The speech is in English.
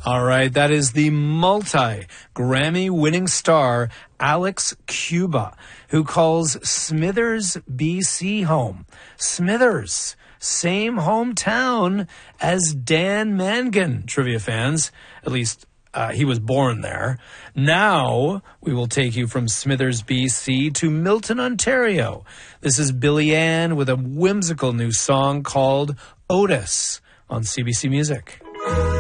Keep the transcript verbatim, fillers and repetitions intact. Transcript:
All right, that is the multi-Grammy-winning star Alex Cuba, who calls Smithers, B C home. Smithers, same hometown as Dan Mangan, trivia fans. At least uh, he was born there. Now we will take you from Smithers, B C to Milton, Ontario. This is Billy Ann with a whimsical new song called Otis on C B C Music.